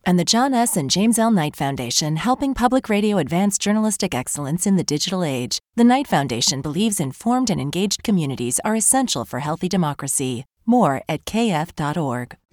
And the John S. and James L. Knight Foundation, helping public radio advance journalistic excellence in the digital age. The Knight Foundation believes informed and engaged communities are essential for healthy democracy. More at kf.org.